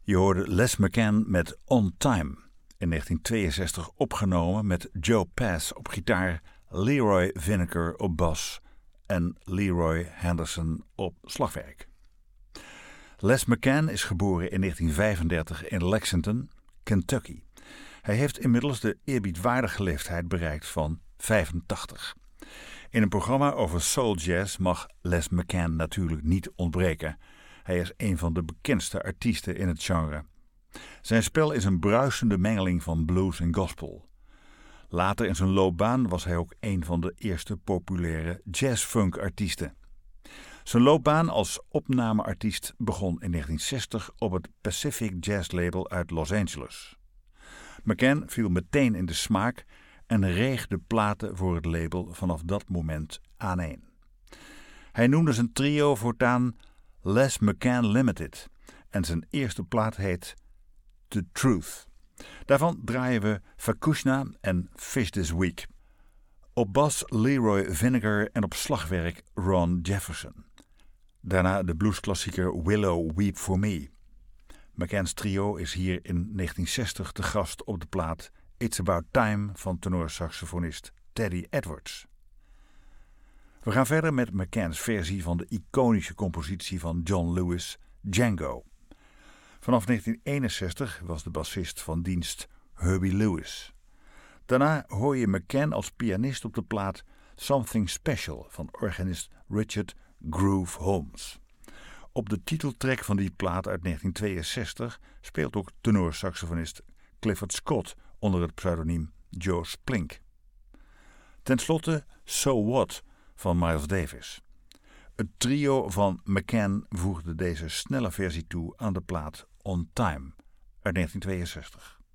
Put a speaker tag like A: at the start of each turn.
A: Je hoorde Les McCann met On Time, in 1962 opgenomen met Joe Pass op gitaar, Leroy Vinnegar op bas en Leroy Henderson op slagwerk. Les McCann is geboren in 1935 in Lexington, Kentucky. Hij heeft inmiddels de eerbiedwaardige leeftijd bereikt van 85. In een programma over soul jazz mag Les McCann natuurlijk niet ontbreken. Hij is een van de bekendste artiesten in het genre. Zijn spel is een bruisende mengeling van blues en gospel. Later in zijn loopbaan was hij ook een van de eerste populaire jazz-funk-artiesten. Zijn loopbaan als opnameartiest begon in 1960 op het Pacific Jazz Label uit Los Angeles. McCann viel meteen in de smaak en reeg de platen voor het label vanaf dat moment aaneen. Hij noemde zijn trio voortaan Les McCann Limited en zijn eerste plaat heet The Truth. Daarvan draaien we Fakushna en Fish This Week. Op bas Leroy Vinnegar en op slagwerk Ron Jefferson. Daarna de bluesklassieker Willow Weep For Me. McCann's trio is hier in 1960 te gast op de plaat It's About Time van tenorsaxofonist Teddy Edwards. We gaan verder met McCann's versie van de iconische compositie van John Lewis, Django. Vanaf 1961 was de bassist van dienst Herbie Lewis. Daarna hoor je McCann als pianist op de plaat Something Special van organist Richard Groove Holmes. Op de titeltrack van die plaat uit 1962 speelt ook tenorsaxofonist Clifford Scott onder het pseudoniem Joe Splink. Ten slotte So What van Miles Davis. Het trio van McCann voegde deze snelle versie toe aan de plaat On Time uit 1962.